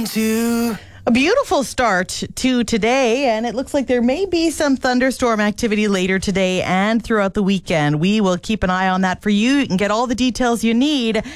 to. A beautiful start to today, and it looks like there may be some thunderstorm activity later today and throughout the weekend. We will keep an eye on that for you. You can get all the details you need